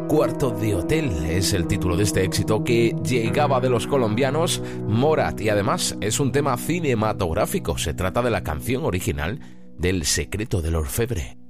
Cuarto de hotel es el título de este éxito que llegaba de los colombianos Morat y además es un tema cinematográfico. Se trata de la canción original del Secreto del Orfebre.